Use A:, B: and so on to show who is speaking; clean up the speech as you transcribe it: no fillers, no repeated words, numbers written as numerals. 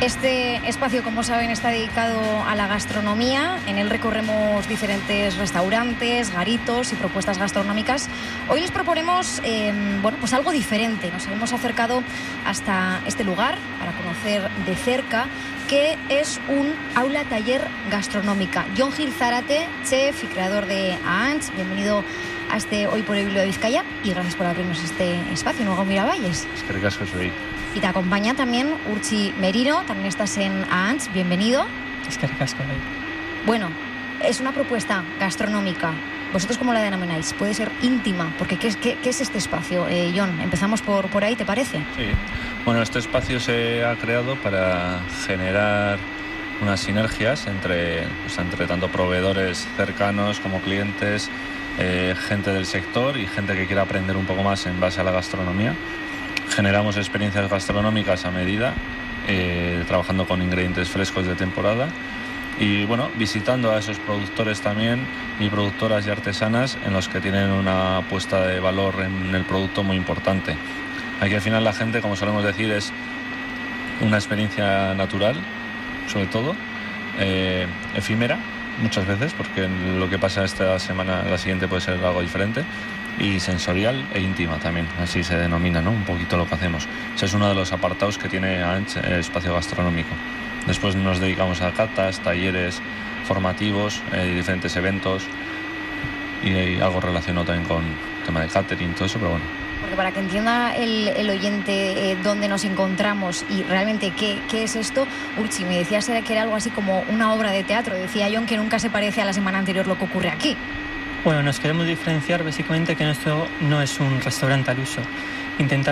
A: Este espacio, como saben, está dedicado a la gastronomía. En él recorremos diferentes restaurantes, garitos y propuestas gastronómicas. Hoy les proponemos pues algo diferente. Nos hemos acercado hasta este lugar para conocer de cerca que es un aula taller gastronómica. Jon Gil Zárate, chef y creador de Ahants, bienvenido a este Hoy por el Bilbao de Vizcaya y gracias por abrirnos este espacio, Nuevo Miravalles.
B: Es que ricasco soy.
A: Y te acompaña también Urtzi Merino, también estás en Ahants, bienvenido.
C: Es que ricasco.
A: Bueno, es una propuesta gastronómica. ¿Vosotros cómo la denomináis? Puede ser íntima, porque ¿qué es este espacio? Jon, empezamos por ahí, ¿te parece?
B: Sí. Bueno, este espacio se ha creado para generar unas sinergias entre tanto proveedores cercanos como clientes, gente del sector y gente que quiera aprender un poco más en base a la gastronomía. Generamos experiencias gastronómicas a medida, trabajando con ingredientes frescos de temporada y bueno, visitando a esos productores también y productoras y artesanas en los que tienen una apuesta de valor en el producto muy importante. Aquí al final la gente, como solemos decir, es una experiencia natural, sobre todo, efímera muchas veces, porque lo que pasa esta semana, la siguiente puede ser algo diferente, y sensorial e íntima también, así se denomina, ¿no? Un poquito lo que hacemos. Ese es uno de los apartados que tiene Ahants, el espacio gastronómico. Después nos dedicamos a catas, talleres formativos, diferentes eventos y algo relacionado también con el tema de catering, todo eso, pero bueno.
A: Porque para que entienda el oyente dónde nos encontramos y realmente qué es esto, Urtzi, me decías que era algo así como una obra de teatro. Decía Jon que nunca se parece a la semana anterior lo que ocurre aquí.
C: Bueno, nos queremos diferenciar básicamente que esto no es un restaurante al uso. Intentamos